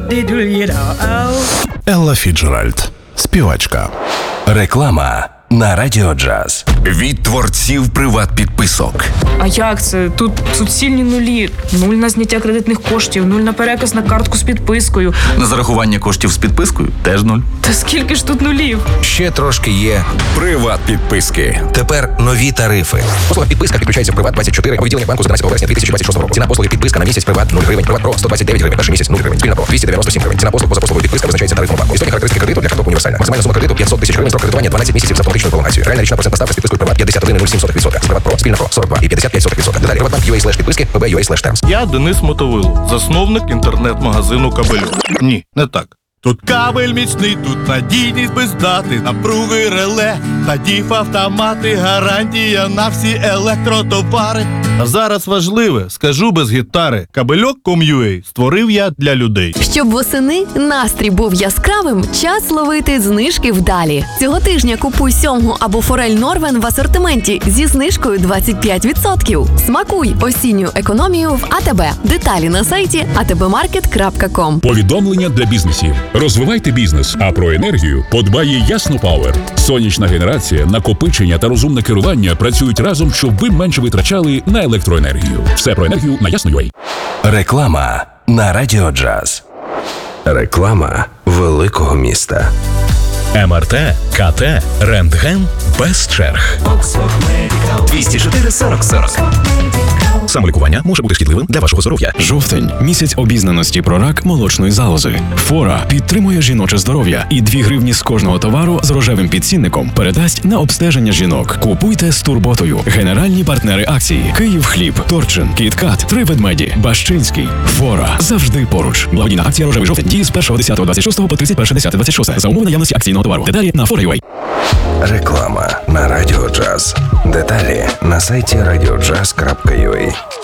Елла Фіджеральд, співачка. Реклама на Радіо Джаз. Від творців приват-підписок. А як це? Тут суцільні нулі. 0 на зняття кредитних коштів, 0 на переказ на картку з підпискою. На зарахування коштів з підпискою теж 0. Та скільки ж тут нулів? Ще трошки є приват-підписки. Тепер нові тарифи. Послуга підписка підключається в Приват24 у відділенні банку з 11 вересня 2026 року. Ціна послуги підписка на місяць Приват 0 гривень, Приват Про 129 гривень, перший місяць 0 гривень, Спільна Про 297 гривень. Ціна послуг поза послугою підписка визначається тарифом банку. Істотні характеристики кредиту для карток універсальна. Максимальна сума кредиту 500 тисяч гривень, строк кредитування 12 місяців з автоматичною пролонгацією. Реальна річна процентна ставка з підпискою Приват 51,07%. З Приват Про, Спільна Про 42,55%. Деталі Приватбанк.ua/підписки, pb.ua/terms. Я Денис Мотовило, засновник інтернет-магазину «Кабельок». Ні, не так. Тут кабель міцний, тут надійність без дати, напруги реле, та діф-автомати, гарантія на всі електротовари. А зараз важливе, скажу без гітари, Кабельок.com.ua створив я для людей. Щоб восени настрій був яскравим, час ловити знижки вдалі. Цього тижня купуй сьомгу або форель Норвен в асортименті зі знижкою 25%. Смакуй осінню економію в АТБ. Деталі на сайті atbmarket.com. Повідомлення для бізнесів. Розвивайте бізнес, а про енергію подбає Ясно Пауер. Сонячна генерація, накопичення та розумне керування працюють разом, щоб ви менше витрачали на електроенергію. Все про енергію на Ясно.ua. Реклама на Радіо Джаз. Реклама великого міста. МРТ, КТ, рентген без черг. 204 40 40. Самолікування може бути шкідливим для вашого здоров'я. Жовтень – місяць обізнаності про рак молочної залози. Фора підтримує жіноче здоров'я і 2 гривні з кожного товару з рожевим підцінником передасть на обстеження жінок. Купуйте з турботою. Генеральні партнери акції: Київхліб, Торчин, Кіткат, 3 ведмеді, Бащинський. Фора завжди поруч. Благодійна акція «Рожевий жовтень» діє з 1.10.26 по 31.10.26 за умови наявності акційного товару. Деталі на Fora.ua. Реклама на Радіо Джаз. Деталі на сайті radiojazz.ua.